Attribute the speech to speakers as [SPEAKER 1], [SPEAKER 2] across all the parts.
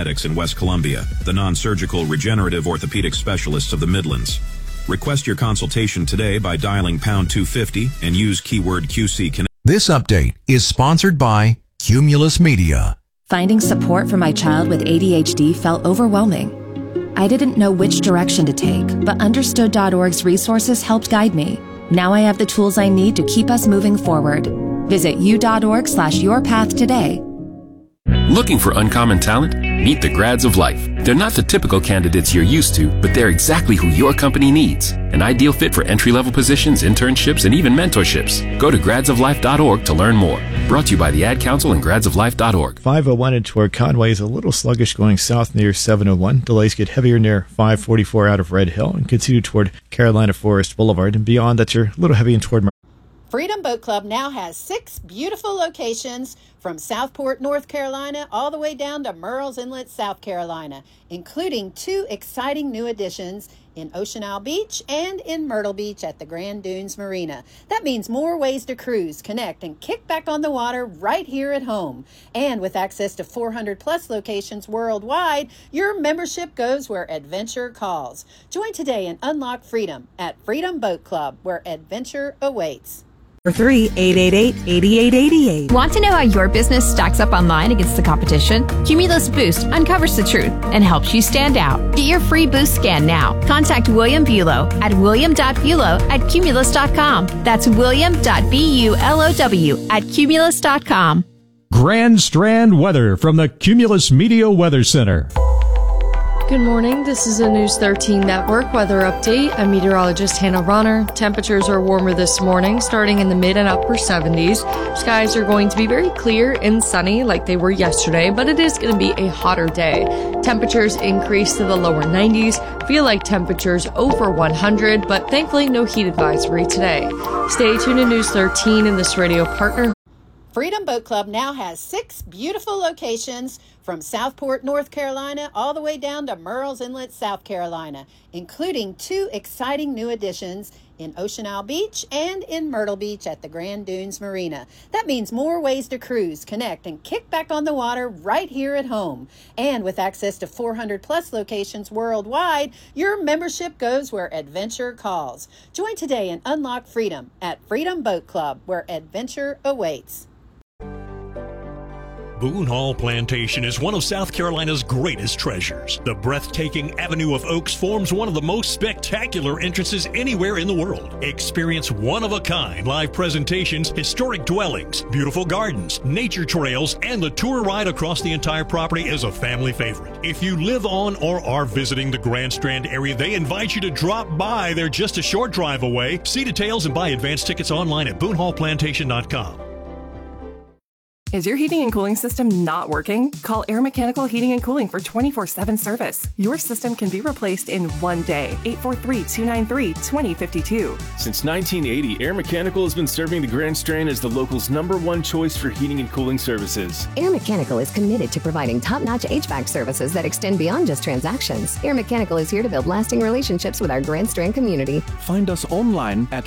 [SPEAKER 1] Orthomedics in West Columbia, the non-surgical regenerative orthopedic specialists of the Midlands. Request your consultation today by dialing pound 250 and use keyword QC Connect.
[SPEAKER 2] This update is sponsored by Cumulus Media.
[SPEAKER 3] Finding support for my child with ADHD felt overwhelming. I didn't know which direction to take, but Understood.org's resources helped guide me. Now I have the tools I need to keep us moving forward. Visit u.org/yourpath today.
[SPEAKER 4] Looking for uncommon talent? Meet the Grads of Life. They're not the typical candidates you're used to, but they're exactly who your company needs. An ideal fit for entry-level positions, internships, and even mentorships. Go to gradsoflife.org to learn more. Brought to you by the Ad Council and gradsoflife.org.
[SPEAKER 5] 501 and toward Conway is a little sluggish going south near 701. Delays get heavier near 544 out of Red Hill and continue toward Carolina Forest Boulevard. And beyond that, you're a little heavy and toward
[SPEAKER 6] Freedom Boat Club now has 6 beautiful locations from Southport, North Carolina, all the way down to Murrells Inlet, South Carolina, including 2 exciting new additions in Ocean Isle Beach and in Myrtle Beach at the Grand Dunes Marina. That means more ways to cruise, connect, and kick back on the water right here at home. And with access to 400-plus locations worldwide, your membership goes where adventure calls. Join today and unlock freedom at Freedom Boat Club, where adventure awaits.
[SPEAKER 7] 3-888-8888.
[SPEAKER 8] Want to know how your business stacks up online against the competition? Cumulus Boost uncovers the truth and helps you stand out. Get your free boost scan now. Contact William Bulow at william.bulow@cumulus.com. That's william.bulow@cumulus.com.
[SPEAKER 9] Grand Strand weather from the Cumulus Media Weather Center.
[SPEAKER 10] Good morning. This is a News 13 Network weather update. I'm meteorologist Hannah Ronner. Temperatures are warmer this morning, starting in the mid and upper 70s. Skies are going to be very clear and sunny like they were yesterday, but it is going to be a hotter day. Temperatures increase to the lower 90s. Feel like temperatures over 100, but thankfully no heat advisory today. Stay tuned to News 13 and this radio partner.
[SPEAKER 6] Freedom Boat Club now has 6 beautiful locations from Southport, North Carolina, all the way down to Murrells Inlet, South Carolina, including 2 exciting new additions in Ocean Isle Beach and in Myrtle Beach at the Grand Dunes Marina. That means more ways to cruise, connect, and kick back on the water right here at home. And with access to 400-plus locations worldwide, your membership goes where adventure calls. Join today and unlock freedom at Freedom Boat Club, where adventure awaits.
[SPEAKER 11] Boone Hall Plantation is one of South Carolina's greatest treasures. The breathtaking Avenue of Oaks forms one of the most spectacular entrances anywhere in the world. Experience one-of-a-kind live presentations, historic dwellings, beautiful gardens, nature trails, and the tour ride across the entire property is a family favorite. If you live on or are visiting the Grand Strand area, they invite you to drop by. They're just a short drive away. See details and buy advance tickets online at boonehallplantation.com.
[SPEAKER 12] Is your heating and cooling system not working? Call Air Mechanical Heating and Cooling for 24/7 service. Your system can be replaced in one day. 843-293-2052.
[SPEAKER 13] Since 1980, Air Mechanical has been serving the Grand Strand as the local's #1 choice for heating and cooling services.
[SPEAKER 14] Air Mechanical is committed to providing top-notch HVAC services that extend beyond just transactions. Air Mechanical is here to build lasting relationships with our Grand Strand community.
[SPEAKER 15] Find us online at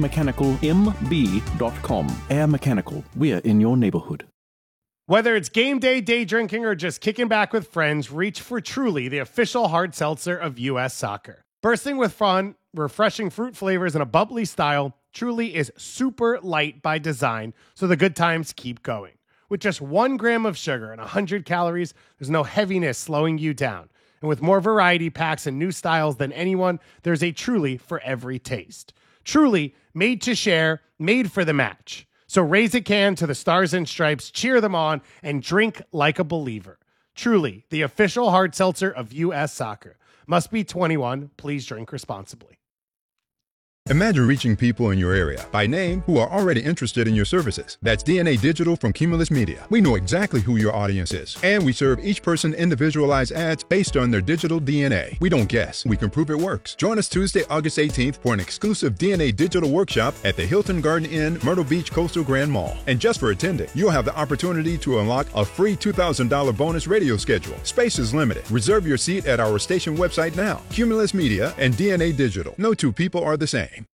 [SPEAKER 15] airmechanicalmb.com. Air Mechanical, we're in your neighborhood.
[SPEAKER 16] Whether it's game day, day drinking, or just kicking back with friends, reach for Truly, the official hard seltzer of U.S. Soccer. Bursting with fun, refreshing fruit flavors, and a bubbly style, Truly is super light by design, so the good times keep going. With just 1 gram of sugar and 100 calories, there's no heaviness slowing you down. And with more variety packs and new styles than anyone, there's a Truly for every taste. Truly, made to share, made for the match. So raise a can to the Stars and Stripes, cheer them on, and drink like a believer. Truly, the official hard seltzer of U.S. Soccer. Must be 21. Please drink responsibly.
[SPEAKER 17] Imagine reaching people in your area by name who are already interested in your services. That's DNA Digital from Cumulus Media. We know exactly who your audience is, and we serve each person individualized ads based on their digital DNA. We don't guess, we can prove it works. Join us Tuesday, August 18th for an exclusive DNA Digital workshop at the Hilton Garden Inn, Myrtle Beach Coastal Grand Mall. And just for attending, you'll have the opportunity to unlock a free $2,000 bonus radio schedule. Space is limited. Reserve your seat at our station website now. Cumulus Media and DNA Digital. No two people are the same.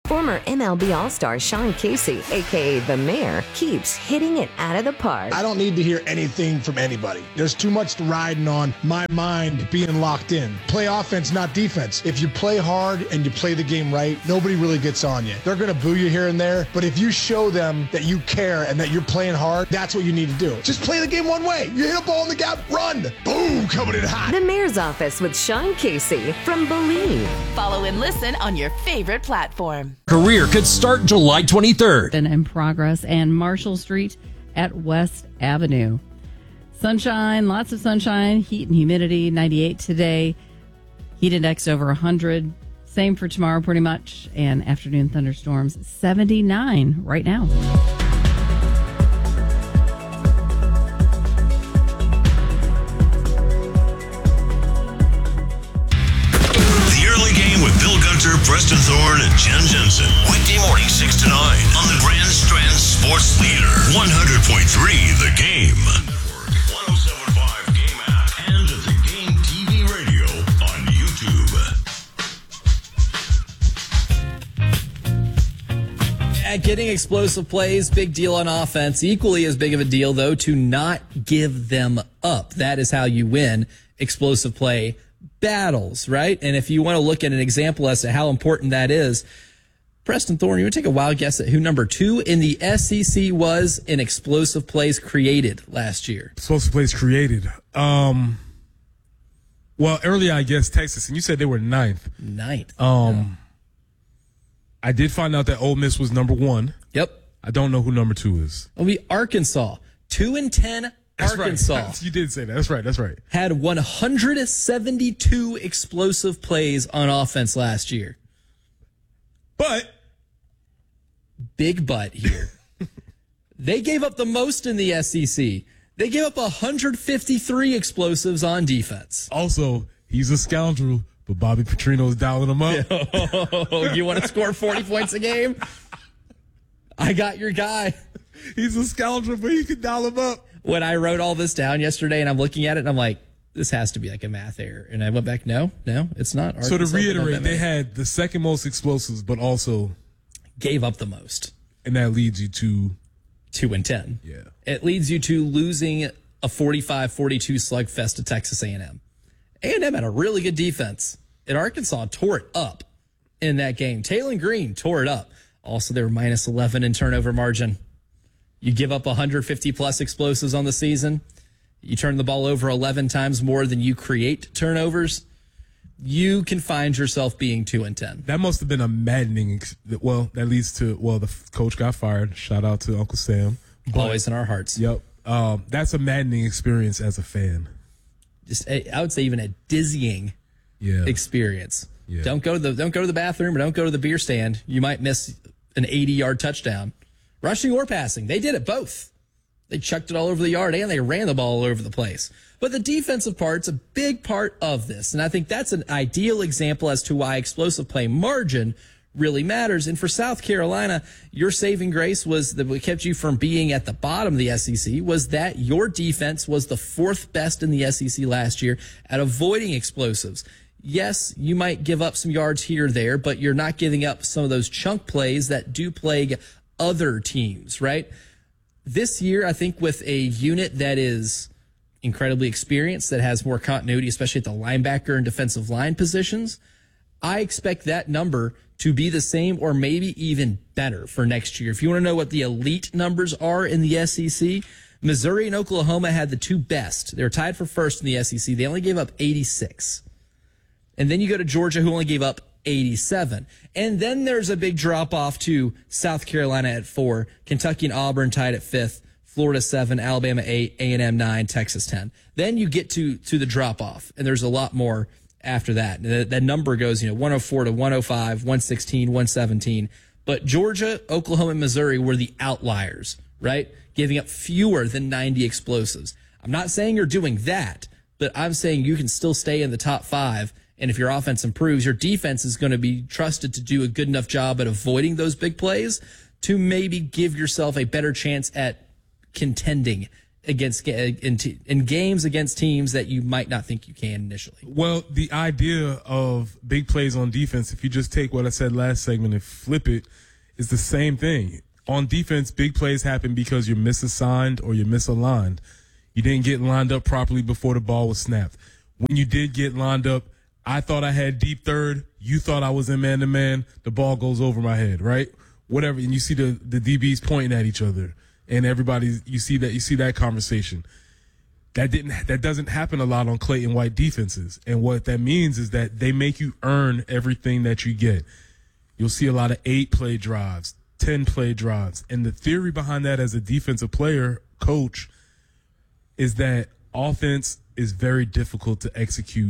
[SPEAKER 14] Former MLB All-Star Sean Casey, a.k.a. The Mayor, keeps hitting it out of the park.
[SPEAKER 7] I don't need to hear anything from anybody. There's too much riding on my mind being locked in. Play offense, not defense. If you play hard and you play the game right, nobody really gets on you. They're going to boo you here and there, but if you show them that you care and that you're playing hard, that's what you need to do. Just play the game one way. You hit a ball in the gap, run. Boom, coming in hot.
[SPEAKER 14] The Mayor's Office with Sean Casey from Believe.
[SPEAKER 18] Follow and listen on your favorite platform.
[SPEAKER 2] Career could start July 23rd.
[SPEAKER 19] In progress and Marshall Street at West Avenue. Sunshine, lots of sunshine, heat and humidity, 98 today. Heat index over 100. Same for tomorrow pretty much. And afternoon thunderstorms, 79 right now.
[SPEAKER 20] Preston Thorne and Jen Jensen. Weekday morning 6 to 9 on the Grand Strand Sports Leader. 100.3 The Game. 107.5 Game app and the Game TV radio on YouTube.
[SPEAKER 21] Getting explosive plays, big deal on offense. Equally as big of a deal, though, to not give them up. That is how you win explosive play battles, right? And if you want to look at an example as to how important that is, Preston Thorne, you would take a wild guess at who number 2 in the SEC was in explosive plays created last year.
[SPEAKER 22] Explosive plays created. Well, earlier I guess Texas, and you said they were 9th.
[SPEAKER 21] 9th.
[SPEAKER 22] I did find out that Ole Miss was number 1.
[SPEAKER 21] Yep.
[SPEAKER 22] I don't know who number 2 is.
[SPEAKER 21] It'll be Arkansas. 2-10.
[SPEAKER 22] That's
[SPEAKER 21] Arkansas.
[SPEAKER 22] Right. You did say that. That's right.
[SPEAKER 21] Had 172 explosive plays on offense last year.
[SPEAKER 22] But.
[SPEAKER 21] Big but here. They gave up the most in the SEC. They gave up 153 explosives on defense.
[SPEAKER 22] Also, he's a scoundrel, but Bobby Petrino's dialing him up.
[SPEAKER 21] Oh, you want to score 40 points a game? I got your guy.
[SPEAKER 22] He's a scoundrel, but he can dial him up.
[SPEAKER 21] When I wrote all this down yesterday and I'm looking at it and I'm like, this has to be like a math error. And I went back, no, it's not. Arkansas,
[SPEAKER 22] so to reiterate, they had the second most explosives, but also
[SPEAKER 21] gave up the most.
[SPEAKER 22] And that leads you to
[SPEAKER 21] 2-10.
[SPEAKER 22] Yeah.
[SPEAKER 21] It leads you to losing a 45-42 slugfest to Texas A&M. A&M had a really good defense. And Arkansas tore it up in that game. Taylor Green tore it up. Also, they were minus 11 in turnover margin. You give up 150-plus explosives on the season. You turn the ball over 11 times more than you create turnovers. You can find yourself being 2-10.
[SPEAKER 22] That must have been a maddening. That leads to the coach got fired. Shout out to Uncle Sam.
[SPEAKER 21] Always in our hearts.
[SPEAKER 22] Yep. That's a maddening experience as a fan.
[SPEAKER 21] I would say even a dizzying experience. Yeah. Don't go to the bathroom or don't go to the beer stand. You might miss an 80-yard touchdown. Rushing or passing. They did it both. They chucked it all over the yard and they ran the ball all over the place. But the defensive part's a big part of this. And I think that's an ideal example as to why explosive play margin really matters. And for South Carolina, your saving grace was that what kept you from being at the bottom of the SEC was that your defense was the 4th best in the SEC last year at avoiding explosives. Yes, you might give up some yards here or there, but you're not giving up some of those chunk plays that do plague other teams, right? This year, I think with a unit that is incredibly experienced, that has more continuity, especially at the linebacker and defensive line positions, I expect that number to be the same or maybe even better for next year. If you want to know what the elite numbers are in the SEC, Missouri and Oklahoma had the 2 best. They were tied for first in the SEC. They only gave up 86. And then you go to Georgia, who only gave up 87. And then there's a big drop off to South Carolina at 4, Kentucky and Auburn tied at 5th, Florida 7, Alabama 8, A&M 9, Texas 10. Then you get to the drop off, and there's a lot more after that. That number goes, 104 to 105, 116, 117. But Georgia, Oklahoma, and Missouri were the outliers, right? Giving up fewer than 90 explosives. I'm not saying you're doing that, but I'm saying you can still stay in the top 5. And if your offense improves, your defense is going to be trusted to do a good enough job at avoiding those big plays to maybe give yourself a better chance at contending in games against teams that you might not think you can initially.
[SPEAKER 22] Well, the idea of big plays on defense, if you just take what I said last segment and flip it, is the same thing. On defense, big plays happen because you're misassigned or you're misaligned. You didn't get lined up properly before the ball was snapped. When you did get lined up, I thought I had deep third. You thought I was in man-to-man. The ball goes over my head, right? Whatever. And you see the DBs pointing at each other. And everybody, you see that conversation. That doesn't happen a lot on Clayton White defenses. And what that means is that they make you earn everything that you get. You'll see a lot of 8-play drives, 10-play drives. And the theory behind that as a defensive player, coach, is that offense is very difficult to execute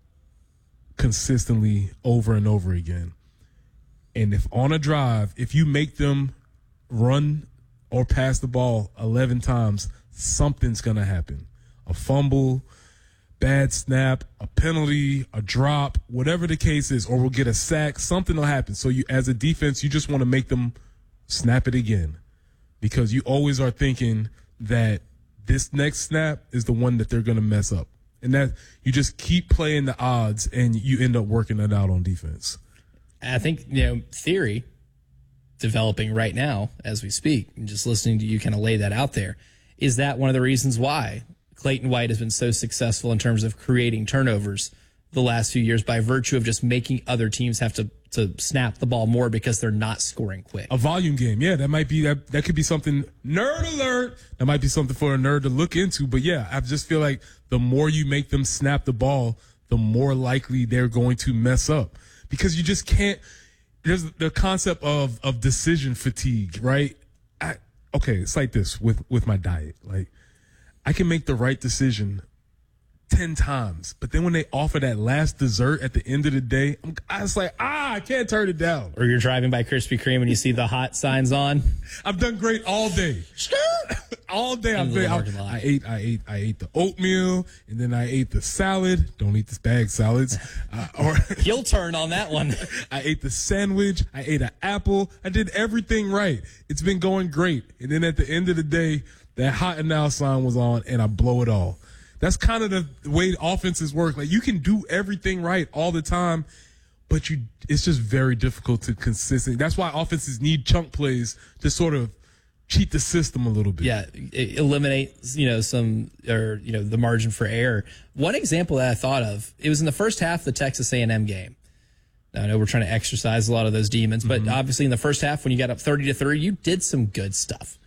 [SPEAKER 22] consistently over and over again. And if on a drive, if you make them run or pass the ball 11 times, something's going to happen. A fumble, bad snap, a penalty, a drop, whatever the case is, or we'll get a sack, something will happen. So you, as a defense, you just want to make them snap it again because you always are thinking that this next snap is the one that they're going to mess up. And that you just keep playing the odds and you end up working it out on defense.
[SPEAKER 21] I think, theory developing right now as we speak, and just listening to you kind of lay that out there, is that one of the reasons why Clayton White has been so successful in terms of creating turnovers the last few years by virtue of just making other teams have to snap the ball more because they're not scoring quick.
[SPEAKER 22] A volume game. Yeah, that might be, that could be something, nerd alert. That might be something for a nerd to look into. But yeah, I just feel like the more you make them snap the ball, the more likely they're going to mess up because you just can't, there's the concept of decision fatigue, right? Okay, it's like this with my diet. Like I can make the right decision 10 times, but then when they offer that last dessert at the end of the day, I was like, I can't turn it down.
[SPEAKER 21] Or you're driving by Krispy Kreme and you see the hot signs on.
[SPEAKER 22] I've done great all day. All day. I ate the oatmeal and then I ate the salad. Don't eat the bag salads.
[SPEAKER 21] He'll turn on that one.
[SPEAKER 22] I ate the sandwich. I ate an apple. I did everything right. It's been going great. And then at the end of the day, that hot and now sign was on and I blow it all. That's kind of the way offenses work. Like you can do everything right all the time, but it's just very difficult to consistently. That's why offenses need chunk plays to sort of cheat the system a little bit.
[SPEAKER 21] Yeah, eliminate the margin for error. One example that I thought of, it was in the first half of the Texas A&M game. Now, I know we're trying to exercise a lot of those demons, but obviously in the first half when you got up 30-3, you did some good stuff.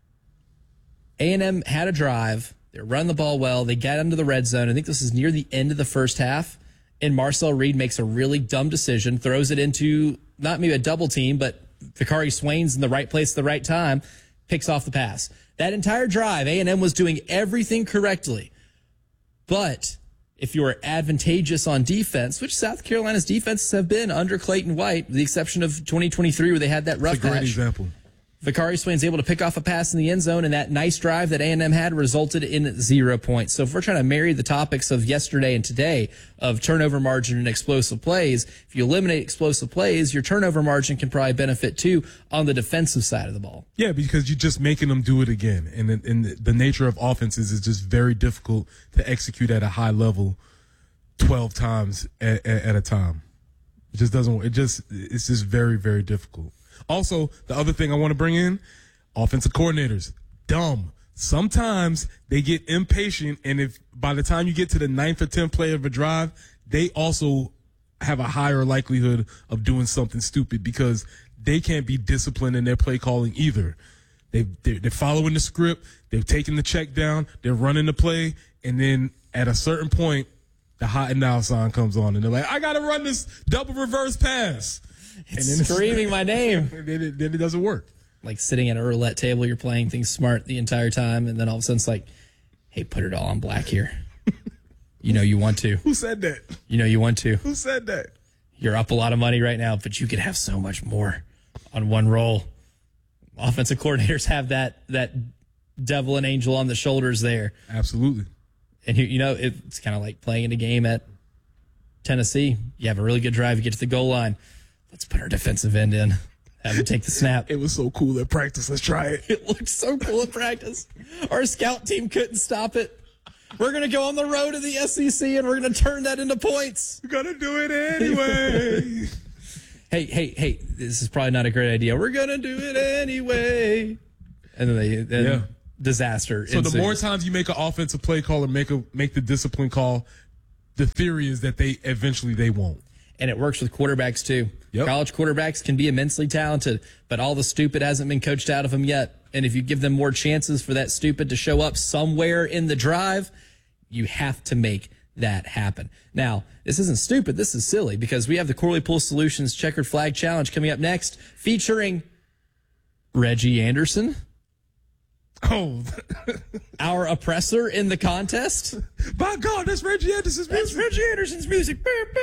[SPEAKER 21] A&M had a drive. They run the ball well. They got into the red zone. I think this is near the end of the first half. And Marcel Reed makes a really dumb decision, throws it into not maybe a double team, but Vicari Swain's in the right place at the right time, picks off the pass. That entire drive, A&M was doing everything correctly. But if you were advantageous on defense, which South Carolina's defenses have been under Clayton White, with the exception of 2023 where they had that rough patch.
[SPEAKER 22] That's a great example.
[SPEAKER 21] Vicari Swain's able to pick off a pass in the end zone, and that nice drive that A&M had resulted in 0 points. So if we're trying to marry the topics of yesterday and today of turnover margin and explosive plays, if you eliminate explosive plays, your turnover margin can probably benefit too on the defensive side of the ball.
[SPEAKER 22] Yeah, because you're just making them do it again. And the nature of offenses is just very difficult to execute at a high level 12 times at a time. It just doesn't, it's just very, very difficult. Also, the other thing I want to bring in, offensive coordinators, dumb. Sometimes they get impatient, and if by the time you get to the 9th or 10th play of a drive, they also have a higher likelihood of doing something stupid because they can't be disciplined in their play calling either. They're following the script, they've taken the check down, they're running the play, and then at a certain point, the hot and now sign comes on, and they're like, I got to run this double reverse pass.
[SPEAKER 21] It's screaming my name.
[SPEAKER 22] Then it doesn't work.
[SPEAKER 21] Like sitting at a roulette table, you're playing things smart the entire time, and then all of a sudden it's like, hey, put it all on black here. You know you want to.
[SPEAKER 22] Who said that?
[SPEAKER 21] You know you want to.
[SPEAKER 22] Who said that?
[SPEAKER 21] You're up a lot of money right now, but you could have so much more on one roll. Offensive coordinators have that devil and angel on the shoulders there.
[SPEAKER 22] Absolutely.
[SPEAKER 21] And it's kind of like playing in a game at Tennessee. You have a really good drive, you get to the goal line. Let's put our defensive end in. Have him take the snap.
[SPEAKER 22] It was so cool at practice. Let's try it.
[SPEAKER 21] It looked so cool at practice. Our scout team couldn't stop it. We're going to go on the road to the SEC, and we're going to turn that into points.
[SPEAKER 22] We're going to do it anyway.
[SPEAKER 21] Hey, this is probably not a great idea. We're going to do it anyway. And then disaster
[SPEAKER 22] So
[SPEAKER 21] ensues.
[SPEAKER 22] the more times you make an offensive play call or make the discipline call, the theory is that they eventually won't.
[SPEAKER 21] And it works with quarterbacks too.
[SPEAKER 22] Yep.
[SPEAKER 21] College quarterbacks can be immensely talented, but all the stupid hasn't been coached out of them yet. And if you give them more chances for that stupid to show up somewhere in the drive, you have to make that happen. Now, this isn't stupid. This is silly because we have the Corley Pool Solutions Checkered Flag Challenge coming up next, featuring Reggie Anderson.
[SPEAKER 22] Oh,
[SPEAKER 21] our oppressor in the contest.
[SPEAKER 22] By God, that's Reggie Anderson's music.
[SPEAKER 21] That's Reggie Anderson's music.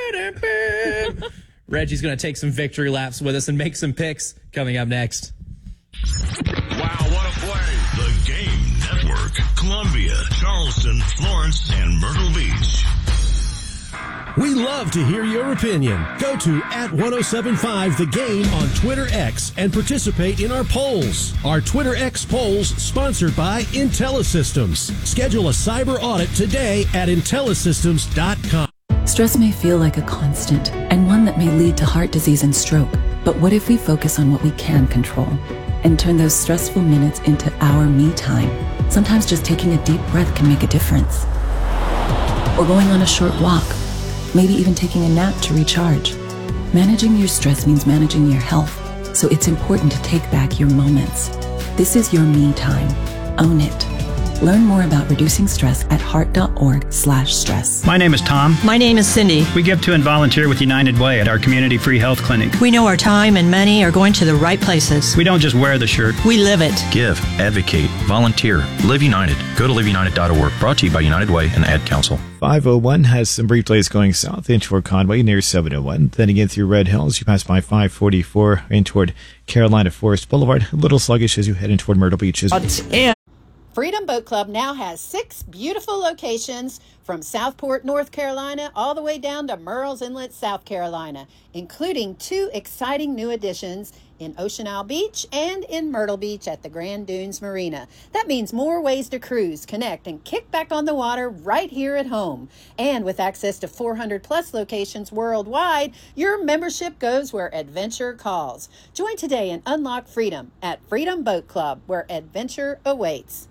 [SPEAKER 21] Reggie's going to take some victory laps with us and make some picks coming up next.
[SPEAKER 20] Wow, what a play. The Game Network. Columbia, Charleston, Florence, and Myrtle Beach.
[SPEAKER 1] We love to hear your opinion. Go to @1075 The Game on Twitter X and participate in our polls. Our Twitter X polls sponsored by IntelliSystems. Schedule a cyber audit today at IntelliSystems.com.
[SPEAKER 3] Stress may feel like a constant and one that may lead to heart disease and stroke. But what if we focus on what we can control and turn those stressful minutes into our me time? Sometimes just taking a deep breath can make a difference. Or going on a short walk. Maybe even taking a nap to recharge. Managing your stress means managing your health, so it's important to take back your moments. This is your me time. Own it. Learn more about reducing stress at heart.org/stress.
[SPEAKER 23] My name is Tom.
[SPEAKER 24] My name is Cindy.
[SPEAKER 23] We give to and volunteer with United Way at our community free health clinic.
[SPEAKER 24] We know our time and money are going to the right places.
[SPEAKER 23] We don't just wear the shirt.
[SPEAKER 24] We live it.
[SPEAKER 25] Give, advocate, volunteer, Live United. Go to liveunited.org. Brought to you by United Way and Ad Council.
[SPEAKER 5] 501 has some brief delays going south in toward Conway near 701. Then again through Red Hills, you pass by 544 in toward Carolina Forest Boulevard. A little sluggish as you head in toward Myrtle Beach.
[SPEAKER 6] Freedom Boat Club now has 6 beautiful locations from Southport, North Carolina, all the way down to Murrells Inlet, South Carolina, including 2 exciting new additions in Ocean Isle Beach and in Myrtle Beach at the Grand Dunes Marina. That means more ways to cruise, connect, and kick back on the water right here at home. And with access to 400 plus locations worldwide, your membership goes where adventure calls. Join today and unlock freedom at Freedom Boat Club, where adventure awaits.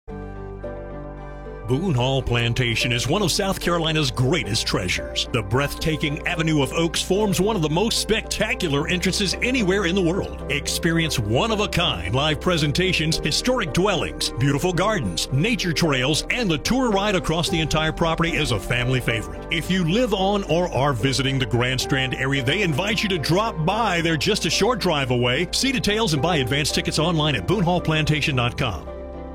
[SPEAKER 11] Boone Hall Plantation is one of South Carolina's greatest treasures. The breathtaking Avenue of Oaks forms one of the most spectacular entrances anywhere in the world. Experience one-of-a-kind live presentations, historic dwellings, beautiful gardens, nature trails, and the tour ride across the entire property is a family favorite. If you live on or are visiting the Grand Strand area, they invite you to drop by. They're just a short drive away. See details and buy advance tickets online at boonehallplantation.com.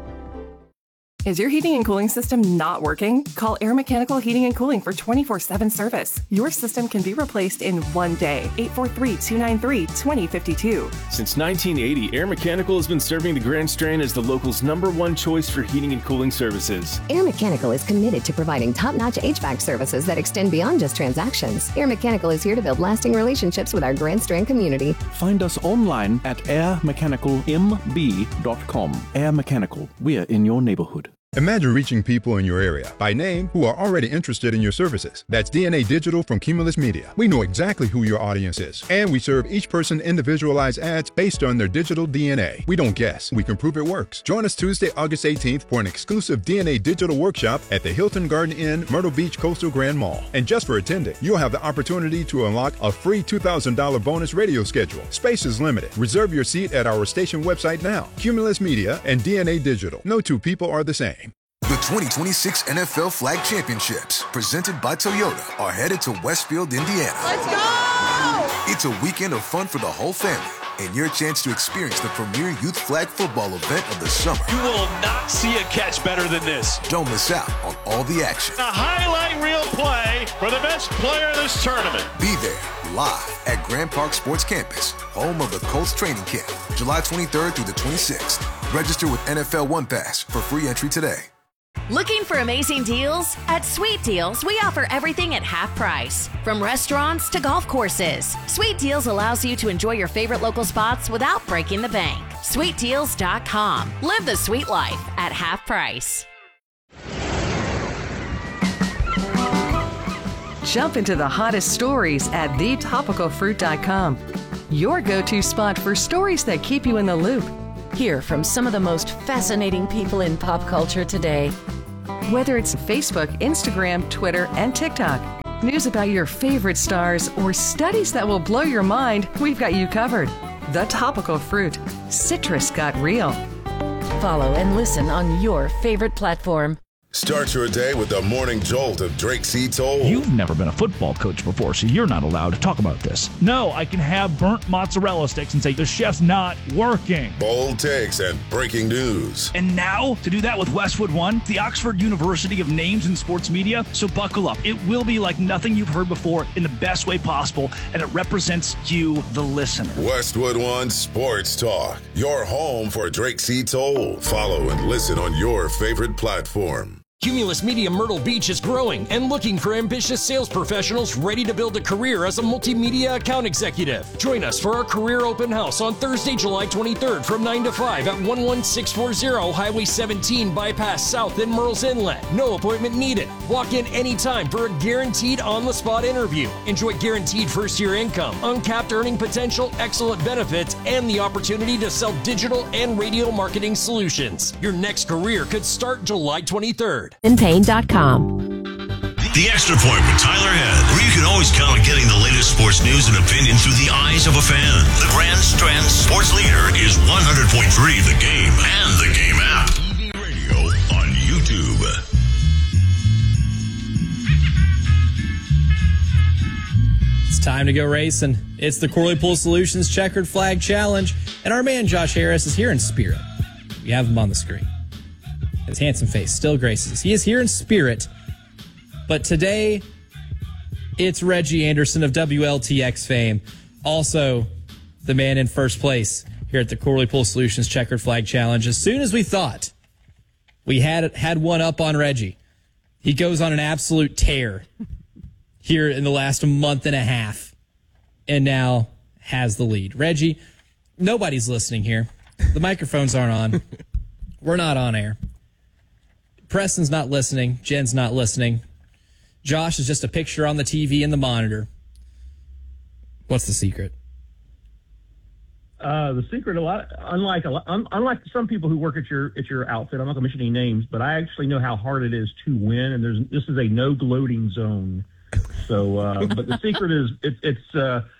[SPEAKER 12] Is your heating and cooling system not working? Call Air Mechanical Heating and Cooling for 24/7 service. Your system can be replaced in one day. 843-293-2052.
[SPEAKER 13] Since 1980, Air Mechanical has been serving the Grand Strand as the local's #1 choice for heating and cooling services.
[SPEAKER 14] Air Mechanical is committed to providing top-notch HVAC services that extend beyond just transactions. Air Mechanical is here to build lasting relationships with our Grand Strand community.
[SPEAKER 15] Find us online at airmechanicalmb.com. Air Mechanical, we're in your neighborhood.
[SPEAKER 17] Imagine reaching people in your area by name who are already interested in your services. That's DNA Digital from Cumulus Media. We know exactly who your audience is, and we serve each person individualized ads based on their digital DNA. We don't guess, we can prove it works. Join us Tuesday, August 18th for an exclusive DNA Digital workshop at the Hilton Garden Inn, Myrtle Beach Coastal Grand Mall. And just for attending, you'll have the opportunity to unlock a free $2,000 bonus radio schedule. Space is limited. Reserve your seat at our station website now. Cumulus Media and DNA Digital. No two people are the same.
[SPEAKER 26] The 2026 NFL Flag Championships, presented by Toyota, are headed to Westfield, Indiana.
[SPEAKER 27] Let's go!
[SPEAKER 26] It's a weekend of fun for the whole family and your chance to experience the premier youth flag football event of the summer.
[SPEAKER 27] You will not see a catch better than this.
[SPEAKER 26] Don't miss out on all the action.
[SPEAKER 27] A highlight reel play for the best player in this tournament.
[SPEAKER 26] Be there live at Grand Park Sports Campus, home of the Colts training camp, July 23rd through the 26th. Register with NFL One Pass for free entry today.
[SPEAKER 4] Looking for amazing deals? At Sweet Deals, we offer everything at half price. From restaurants to golf courses, Sweet Deals allows you to enjoy your favorite local spots without breaking the bank. SweetDeals.com. Live the sweet life at half price.
[SPEAKER 7] Jump into the hottest stories at thetopicalfruit.com. Your go-to spot for stories that keep you in the loop.
[SPEAKER 4] Hear from some of the most fascinating people in pop culture today.
[SPEAKER 7] Whether it's Facebook, Instagram, Twitter, and TikTok, news about your favorite stars, or studies that will blow your mind, we've got you covered. The Topical Fruit. Citrus got real.
[SPEAKER 4] Follow and listen on your favorite platform.
[SPEAKER 8] Start your day with the morning jolt of Drake C. Toll.
[SPEAKER 9] You've never been a football coach before, so you're not allowed to talk about this. No, I can have burnt mozzarella sticks and say the chef's not working.
[SPEAKER 8] Bold takes and breaking news.
[SPEAKER 9] And now, to do that with Westwood One, the Oxford University of Names in Sports Media. So buckle up. It will be like nothing you've heard before in the best way possible, and it represents you, the listener.
[SPEAKER 8] Westwood One Sports Talk. Your home for Drake C. Toll. Follow and listen on your favorite platform.
[SPEAKER 10] Cumulus Media Myrtle Beach is growing and looking for ambitious sales professionals ready to build a career as a multimedia account executive. Join us for our career open house on Thursday, July 23rd from 9 to 5 at 11640 Highway 17 Bypass South in Murrells Inlet. No appointment needed. Walk in anytime for a guaranteed on-the-spot interview. Enjoy guaranteed first-year income, uncapped earning potential, excellent benefits, and the opportunity to sell digital and radio marketing solutions. Your next career could start July 23rd.
[SPEAKER 4] InPain.com.
[SPEAKER 20] The Extra Point with Tyler Head, where you can always count on getting the latest sports news and opinion through the eyes of a fan. The Grand Strand Sports Leader is 100.3 The Game and The Game app. TV radio on YouTube.
[SPEAKER 21] It's time to go racing. It's the Corley Pool Solutions Checkered Flag Challenge, and our man Josh Harris is here in spirit. We have him on the screen. His handsome face still graces. He is here in spirit. But today, it's Reggie Anderson of WLTX fame. Also, the man in first place here at the Corley Pool Solutions Checkered Flag Challenge. As soon as we thought we had one up on Reggie, he goes on an absolute tear here in the last month and a half and now has the lead. Reggie, nobody's listening here. The microphones aren't on. We're not on air. Preston's not listening. Jen's not listening. Josh is just a picture on the TV and the monitor. What's the secret?
[SPEAKER 16] The secret, unlike some people who work at your outfit, I'm not going to mention any names, but I actually know how hard it is to win, and this is a no gloating zone. So, but the secret is it's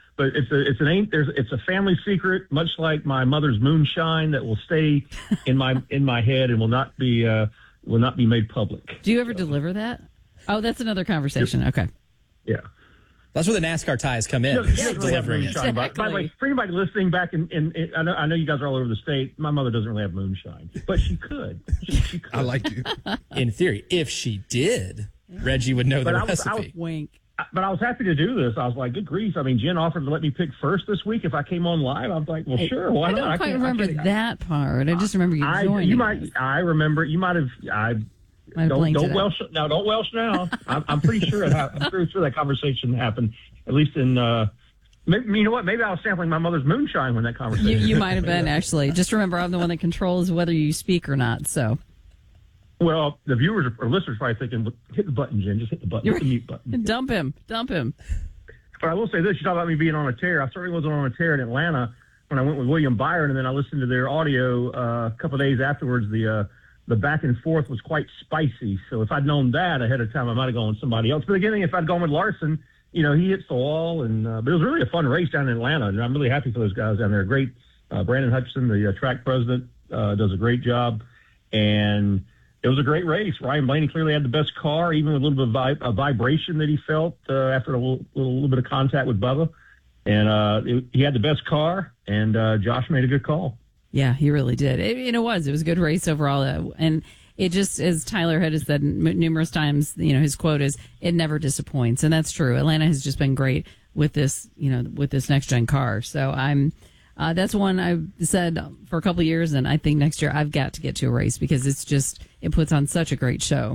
[SPEAKER 16] a family secret, much like my mother's moonshine that will stay in my head and will not be made public.
[SPEAKER 19] Do you ever deliver that? Oh, that's another conversation. Okay.
[SPEAKER 16] Yeah.
[SPEAKER 21] That's where the NASCAR ties come in. Delivering it.
[SPEAKER 16] By the way, for anybody listening back I know you guys are all over the state. My mother doesn't really have moonshine, but she could. She could.
[SPEAKER 22] I like you.
[SPEAKER 21] In theory, if she did, Reggie would know the recipe.
[SPEAKER 19] Wink.
[SPEAKER 16] But I was happy to do this. I was like, good grief. I mean, Jen offered to let me pick first this week if I came on live. I was like, well, sure, why not?
[SPEAKER 19] I don't quite remember that part. I just remember you joining.
[SPEAKER 16] I remember. You might have. Don't Welsh now. I'm pretty sure that conversation happened. At least in. Maybe, you know what? Maybe I was sampling my mother's moonshine when that conversation.
[SPEAKER 19] You might have been actually. Just remember, I'm the one that controls whether you speak or not. So.
[SPEAKER 16] Well, the viewers or listeners are probably thinking, hit the button, Jen. Just hit the button. Hit the mute button.
[SPEAKER 19] Dump him.
[SPEAKER 16] But I will say this. You talk about me being on a tear. I certainly wasn't on a tear in Atlanta when I went with William Byron, and then I listened to their audio a couple of days afterwards. The back and forth was quite spicy. So if I'd known that ahead of time, I might have gone with somebody else. But again, if I'd gone with Larson, he hits the wall. But it was really a fun race down in Atlanta, and I'm really happy for those guys down there. Great. Brandon Hutchison, the track president, does a great job. And it was a great race. Ryan Blaney clearly had the best car, even with a little bit of vibration that he felt after a little bit of contact with Bubba. And he had the best car, and Josh made a good call.
[SPEAKER 19] Yeah, he really did. It was a good race overall. And it just, as Tyler has said numerous times, his quote is, it never disappoints. And that's true. Atlanta has just been great with this, with this next gen car. So That's one I've said for a couple of years, and I think next year I've got to get to a race because it puts on such a great show.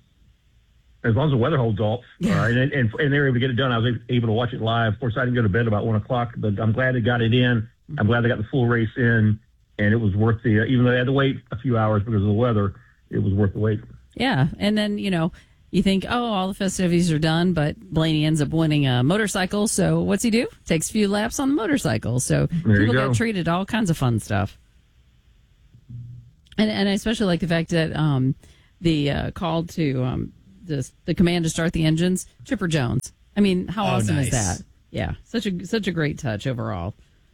[SPEAKER 16] As long as the weather holds off, and they were able to get it done. I was able to watch it live. Of course, I didn't go to bed about 1 o'clock, but I'm glad they got it in. I'm glad they got the full race in, and it was worth the. Even though they had to wait a few hours because of the weather, it was worth the wait.
[SPEAKER 19] Yeah, and then you think, all the festivities are done, but Blaney ends up winning a motorcycle. So what's he do? Takes a few laps on the motorcycle. So people got treated to all kinds of fun stuff. And I especially like the fact that the call to the command to start the engines, Chipper Jones. I mean, how awesome is that? Yeah, such a great touch overall.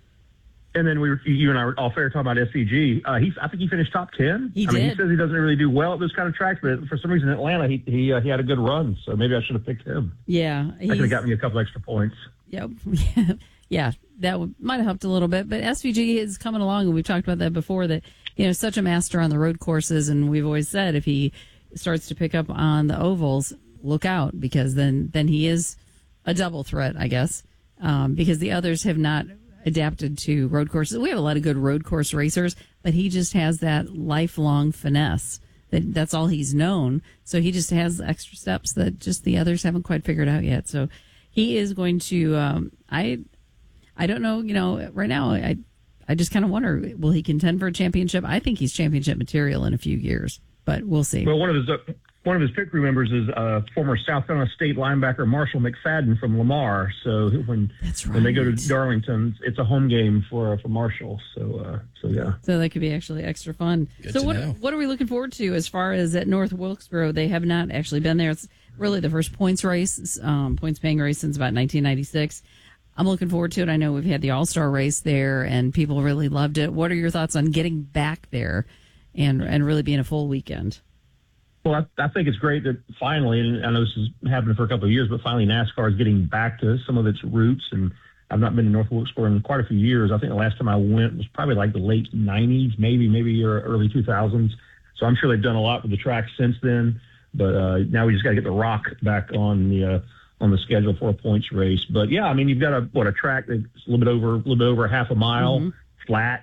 [SPEAKER 16] And then you and I were all fair talking about SVG. I think he finished top 10.
[SPEAKER 19] He
[SPEAKER 16] He says he doesn't really do well at those kind of tracks, but for some reason in Atlanta he had a good run. So maybe I should have picked him.
[SPEAKER 19] Yeah,
[SPEAKER 16] that could have got me a couple extra points.
[SPEAKER 19] Yep. Yeah, that might have helped a little bit. But SVG is coming along, and we've talked about that before. That such a master on the road courses, and we've always said if he starts to pick up on the ovals, look out, because then he is a double threat, I guess, because the others have not adapted to road courses. We have a lot of good road course racers, but he just has that lifelong finesse. That's all he's known. So he just has extra steps that just the others haven't quite figured out yet. So he is going to, I don't know, right now, I just kind of wonder, will he contend for a championship? I think he's championship material in a few years, but we'll see.
[SPEAKER 16] Well, one of his pit crew members is former South Carolina State linebacker Marshall McFadden from Lamar. So when they go to Darlington, it's a home game for Marshall. So yeah.
[SPEAKER 19] So that could be actually extra fun.
[SPEAKER 21] Good
[SPEAKER 19] so
[SPEAKER 21] to
[SPEAKER 19] what
[SPEAKER 21] know.
[SPEAKER 19] What are we looking forward to as far as at North Wilkesboro? They have not actually been there. It's really the first points race, points paying race since about 1996. I'm looking forward to it. I know we've had the All-Star race there, and people really loved it. What are your thoughts on getting back there and really being a full weekend?
[SPEAKER 16] Well, I think it's great that finally, and I know this has happened for a couple of years, but finally NASCAR is getting back to some of its roots. And I've not been to North Wilkesboro in quite a few years. I think the last time I went was probably like the late 90s, maybe or early 2000s. So I'm sure they've done a lot with the track since then. But now we just got to get the Rock back on the schedule for a points race. But yeah, I mean, you've got a track that's a little bit over half a mile flat.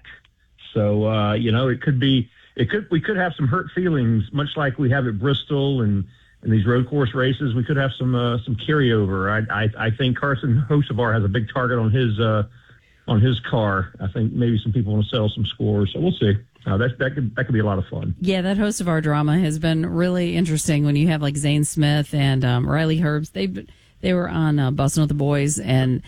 [SPEAKER 16] So it could be. We could have some hurt feelings, much like we have at Bristol and these road course races. We could have some carryover. I think Carson Hocevar has a big target on his car. I think maybe some people want to settle some scores. So we'll see. That could be a lot of fun.
[SPEAKER 19] Yeah, that Hocevar drama has been really interesting when you have like Zane Smith and Riley Herbst. They were on Bustin' with the Boys, and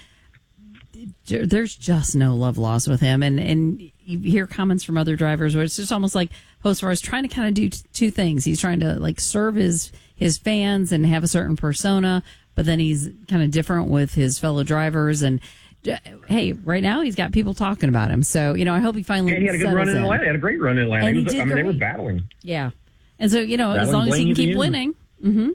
[SPEAKER 19] there's just no love lost with him. And you hear comments from other drivers where it's just almost like Hocevar is trying to kind of do two things. He's trying to like serve his fans and have a certain persona, but then he's kind of different with his fellow drivers. And hey, right now he's got people talking about him. So, I hope he finally
[SPEAKER 16] he had a good run in Atlanta. He had a great run in Atlanta.
[SPEAKER 19] And
[SPEAKER 16] they were battling.
[SPEAKER 19] Yeah. And so, as long as he can keep winning. Mm-hmm.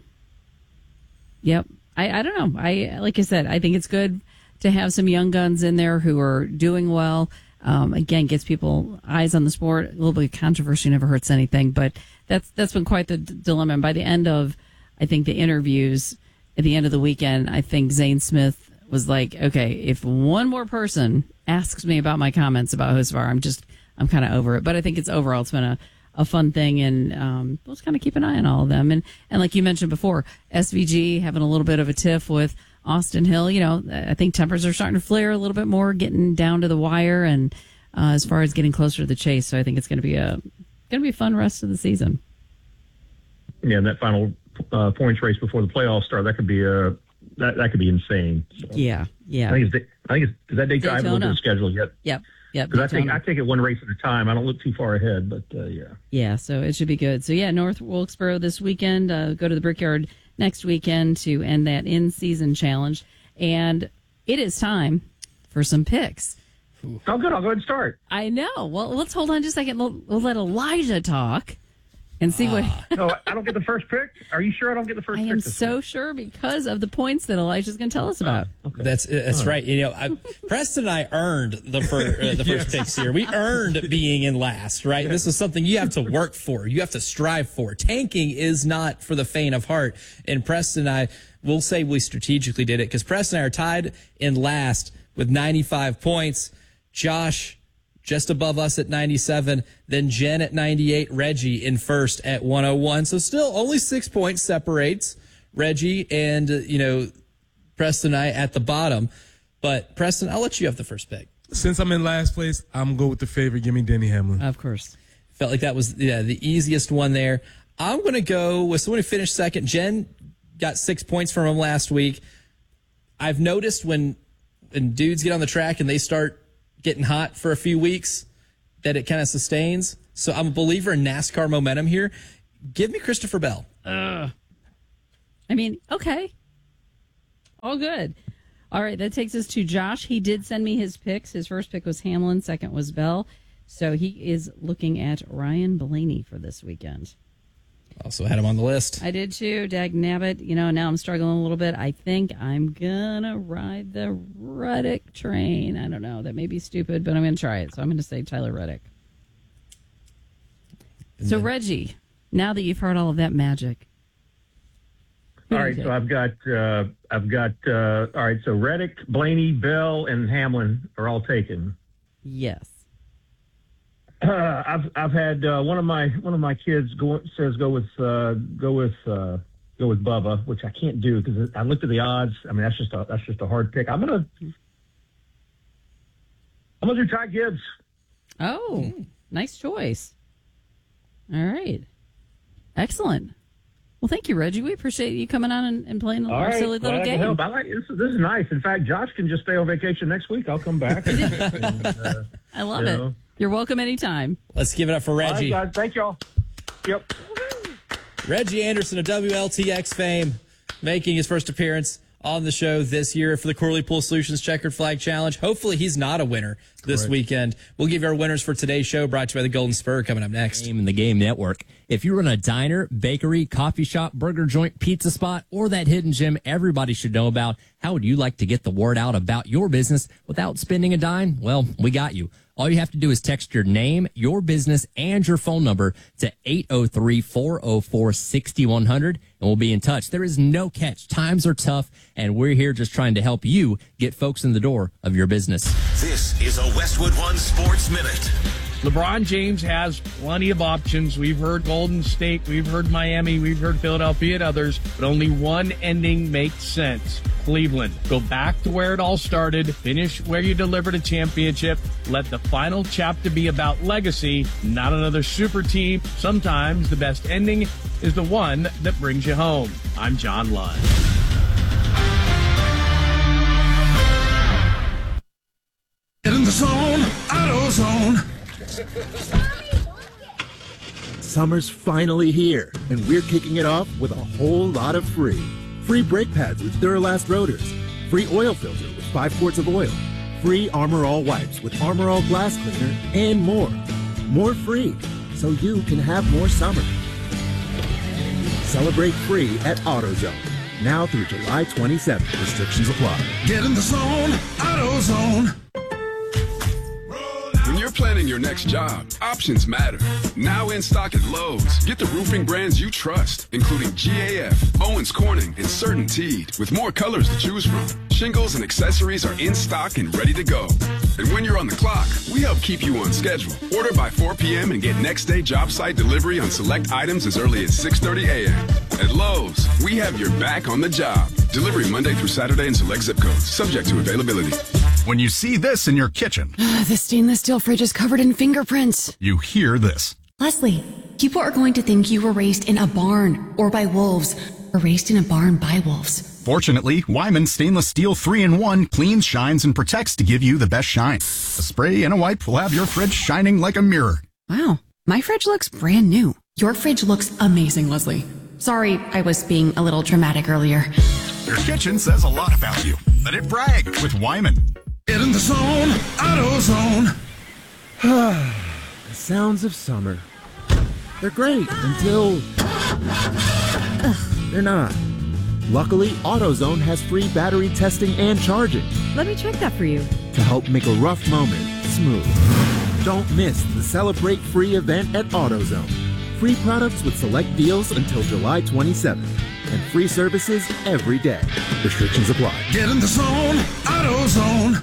[SPEAKER 19] Yep. I don't know. Like I said, I think it's good to have some young guns in there who are doing well. Again, gets people eyes on the sport. A little bit of controversy never hurts anything, but that's been quite the dilemma. And by the end of, I think, the interviews at the end of the weekend, I think Zane Smith was like, okay, if one more person asks me about my comments about Hocevar, I'm kind of over it. But I think it's been a fun thing, and we'll just kind of keep an eye on all of them. And like you mentioned before, SVG having a little bit of a tiff with Austin Hill. I think tempers are starting to flare a little bit more, getting down to the wire, and as far as getting closer to the chase. So I think it's going to be a fun rest of the season.
[SPEAKER 16] Yeah, and that final points race before the playoffs start, that could be that could be insane. So.
[SPEAKER 19] Yeah.
[SPEAKER 16] I think it's is that Daytona? I haven't looked at the schedule yet.
[SPEAKER 19] Yep.
[SPEAKER 16] Because I take it one race at a time. I don't look too far ahead, but yeah.
[SPEAKER 19] Yeah, so it should be good. So yeah, North Wilkesboro this weekend. Go to the Brickyard next weekend to end that in-season challenge. And it is time for some picks.
[SPEAKER 16] Oh, good. I'll go ahead and start.
[SPEAKER 19] I know. Well, let's hold on just a second. We'll let Elijah talk and see what...
[SPEAKER 16] No, I don't get the first pick? Are you sure I don't get the first pick?
[SPEAKER 19] I am so sure because of the points that Elijah's going to tell us about.
[SPEAKER 16] Okay.
[SPEAKER 21] That's right. Preston and I earned the first picks here. We earned being in last, right? This is something you have to work for. You have to strive for. Tanking is not for the faint of heart. And Preston and I will say we strategically did it because Preston and I are tied in last with 95 points. Josh just above us at 97, then Jen at 98, Reggie in first at 101. So still only 6 points separates Reggie and, Preston and I at the bottom. But Preston, I'll let you have the first pick.
[SPEAKER 22] Since I'm in last place, I'm going to go with the favorite. Give me Denny Hamlin.
[SPEAKER 19] Of course.
[SPEAKER 21] Felt like that was the easiest one there. I'm going to go with someone who finished second. Jen got 6 points from him last week. I've noticed when dudes get on the track and they start getting hot for a few weeks that it kind of sustains. So I'm a believer in NASCAR momentum here. Give me Christopher Bell.
[SPEAKER 19] Okay. All good. All right, that takes us to Josh. He did send me his picks. His first pick was Hamlin. Second was Bell. So he is looking at Ryan Blaney for this weekend.
[SPEAKER 21] Also had him on the list.
[SPEAKER 19] I did too. Dag nabbit. Now I'm struggling a little bit. I think I'm going to ride the Reddick train. I don't know. That may be stupid, but I'm going to try it. So I'm going to say Tyler Reddick. So, Reggie, now that you've heard all of that magic.
[SPEAKER 16] All right, so I've got all right, so Reddick, Blaney, Bell, and Hamlin are all taken.
[SPEAKER 19] Yes.
[SPEAKER 16] I've had one of my kids says go with Bubba, which I can't do because I looked at the odds. I mean, that's just a hard pick. I'm gonna do Ty Gibbs.
[SPEAKER 19] Oh, nice choice. All right, excellent. Well, thank you, Reggie. We appreciate you coming on and playing a silly little game.
[SPEAKER 16] I like this. This is nice. In fact, Josh can just stay on vacation next week. I'll come back.
[SPEAKER 19] I love it. You're welcome anytime.
[SPEAKER 21] Let's give it up for Reggie.
[SPEAKER 16] All right, guys. Thank y'all. Yep.
[SPEAKER 21] Reggie Anderson of WLTX fame making his first appearance on the show this year for the Corley Pool Solutions Checkered Flag Challenge. Hopefully he's not a winner this weekend. We'll give you our winners for today's show, brought to you by the Golden Spur, coming up next.
[SPEAKER 1] Game in the Game Network. If you run a diner, bakery, coffee shop, burger joint, pizza spot, or that hidden gem everybody should know about, how would you like to get the word out about your business without spending a dime? Well, we got you. All you have to do is text your name, your business, and your phone number to 803-404-6100, and we'll be in touch. There is no catch. Times are tough, and we're here just trying to help you get folks in the door of your business.
[SPEAKER 20] This is a Westwood One Sports Minute.
[SPEAKER 2] LeBron James has plenty of options. We've heard Golden State, we've heard Miami, we've heard Philadelphia and others, but only one ending makes sense. Cleveland. Go back to where it all started, finish where you delivered a championship, let the final chapter be about legacy, not another super team. Sometimes the best ending is the one that brings you home. I'm John Lund.
[SPEAKER 3] Get in the zone, AutoZone.
[SPEAKER 18] Summer's finally here, and we're kicking it off with a whole lot of free. Free brake pads with Duralast rotors. Free oil filter with 5 quarts of oil. Free Armor All wipes with Armor All glass cleaner, and more. More free, so you can have more summer. Celebrate free at AutoZone. Now through July 27th. Restrictions apply.
[SPEAKER 3] Get in the zone, AutoZone.
[SPEAKER 23] When you're planning your next job, options matter. Now in stock at Lowe's. Get the roofing brands you trust, including GAF, Owens Corning, and CertainTeed, with more colors to choose from. Shingles and accessories are in stock and ready to go. And when you're on the clock, we help keep you on schedule. Order by 4 p.m. and get next day job site delivery on select items as early as 6:30 a.m. At Lowe's, we have your back on the job. Delivery Monday through Saturday in select zip codes, subject to availability.
[SPEAKER 24] When you see this in your kitchen,
[SPEAKER 25] the stainless steel fridge is covered in fingerprints.
[SPEAKER 24] You hear this.
[SPEAKER 25] Leslie, people are going to think you were raised in a barn or by wolves, or raised in a barn by wolves.
[SPEAKER 24] Fortunately, Wyman Stainless Steel 3-in-1 cleans, shines, and protects to give you the best shine. A spray and a wipe will have your fridge shining like a mirror.
[SPEAKER 25] Wow, my fridge looks brand new. Your fridge looks amazing, Leslie. Sorry, I was being a little dramatic earlier.
[SPEAKER 24] Your kitchen says a lot about you. Let it brag with Wyman.
[SPEAKER 3] Get in the zone, AutoZone.
[SPEAKER 18] The sounds of summer. They're great until they're not. Luckily, AutoZone has free battery testing and charging.
[SPEAKER 19] Let me check that for you.
[SPEAKER 18] To help make a rough moment smooth. Don't miss the Celebrate Free event at AutoZone. Free products with select deals until July 27th. And free services every day. Restrictions apply.
[SPEAKER 3] Get in the zone, AutoZone.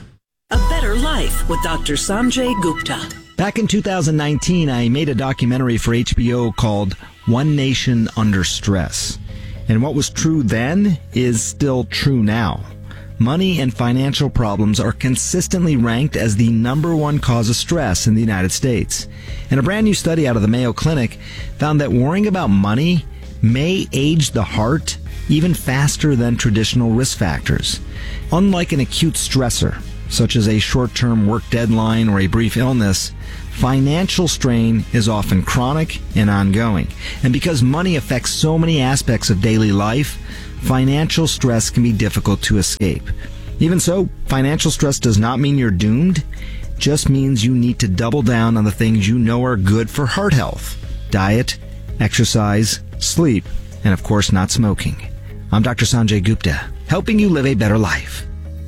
[SPEAKER 5] A Better Life with Dr. Sanjay Gupta.
[SPEAKER 6] Back in 2019, I made a documentary for HBO called One Nation Under Stress. And what was true then is still true now. Money and financial problems are consistently ranked as the #1 cause of stress in the United States. And a brand new study out of the Mayo Clinic found that worrying about money may age the heart even faster than traditional risk factors. Unlike an acute stressor, such as a short-term work deadline or a brief illness, financial strain is often chronic and ongoing. And because money affects so many aspects of daily life, financial stress can be difficult to escape. Even so, financial stress does not mean you're doomed. It just means you need to double down on the things you know are good for heart health: diet, exercise, sleep, and of course not smoking. I'm Dr. Sanjay Gupta, helping you live a better life.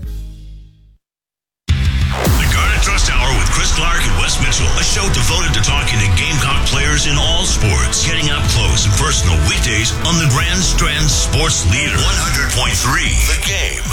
[SPEAKER 20] Trust Hour with Chris Clark and Wes Mitchell, a show devoted to talking to Gamecock players in all sports, getting up close and personal weekdays on the Grand Strand Sports Leader 100.3 The Game.